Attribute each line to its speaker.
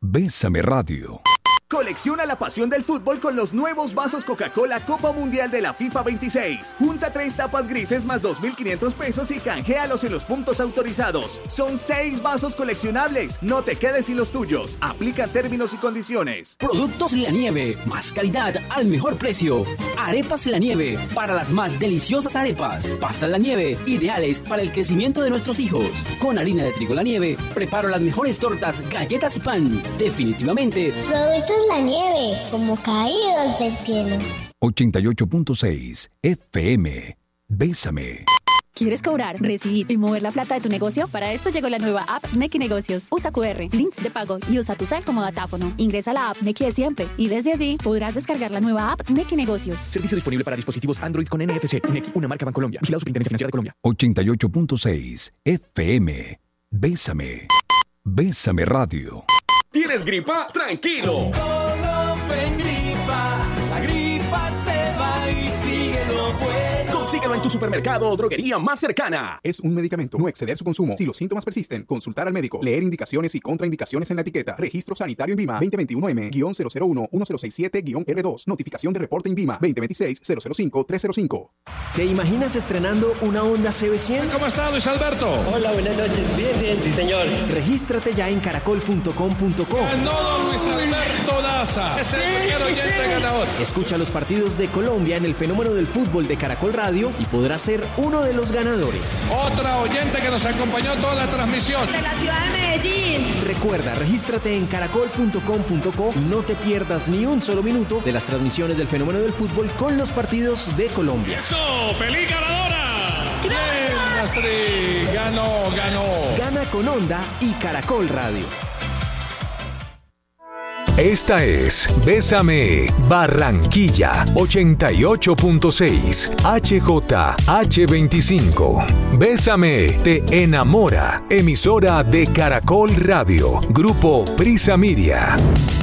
Speaker 1: Bésame Radio.
Speaker 2: Colecciona la pasión del fútbol con los nuevos vasos Coca-Cola Copa Mundial de la FIFA 26. Junta 3 tapas grises más 2.500 pesos y canjealos en los puntos autorizados. Son 6 vasos coleccionables. No te quedes sin los tuyos. Aplican términos y condiciones.
Speaker 3: Productos La Nieve. Más calidad al mejor precio. Arepas La Nieve. Para las más deliciosas arepas. Pastas La Nieve. Ideales para el crecimiento de nuestros hijos. Con harina de trigo La Nieve. Preparo las mejores tortas, galletas y pan. Definitivamente.
Speaker 4: Productos La Nieve, como caídos del cielo.
Speaker 1: 88.6 FM. Bésame.
Speaker 5: ¿Quieres cobrar, recibir y mover la plata de tu negocio? Para esto llegó la nueva app Nequi Negocios. Usa QR, links de pago y usa tu cel como datáfono. Ingresa a la app Nequi de siempre y desde allí podrás descargar la nueva app Nequi Negocios.
Speaker 6: Servicio disponible para dispositivos Android con NFC. Nequi, una marca Bancolombia. Vigilado Superintendencia Financiera de Colombia.
Speaker 1: 88.6 FM. Bésame. Bésame Radio.
Speaker 7: ¿Tienes gripa? ¡Tranquilo!
Speaker 8: La gripa se va y síguelo bueno.
Speaker 7: Consíguelo en tu supermercado o droguería más cercana.
Speaker 9: Es un medicamento. No exceder su consumo. Si los síntomas persisten, consultar al médico. Leer indicaciones y contraindicaciones en la etiqueta. Registro sanitario INVIMA 2021M-001-167-R2. Notificación de reporte INVIMA 2026-005-305.
Speaker 10: ¿Te imaginas estrenando una Honda CB100?
Speaker 11: ¿Cómo está, Luis Alberto?
Speaker 12: Hola, buenas noches. Bien, sí, señor.
Speaker 10: Regístrate ya en caracol.com.co.
Speaker 11: Ganó don Luis Alberto Daza. Es el primer oyente ganador.
Speaker 10: Escucha los partidos de Colombia en el fenómeno del fútbol de Caracol Radio y podrás ser uno de los ganadores.
Speaker 11: Otra oyente que nos acompañó toda la transmisión.
Speaker 13: De la ciudad de Medellín.
Speaker 10: Recuerda, regístrate en caracol.com.co y no te pierdas ni un solo minuto de las transmisiones del fenómeno del fútbol con los partidos de Colombia.
Speaker 11: ¡Eso! ¡Feliz ganadora! ¡Bien, Astrid! Ganó.
Speaker 10: Gana con Honda y Caracol Radio.
Speaker 1: Esta es Bésame Barranquilla 88.6 HJH25. Bésame te enamora. Emisora de Caracol Radio. Grupo Prisa Media.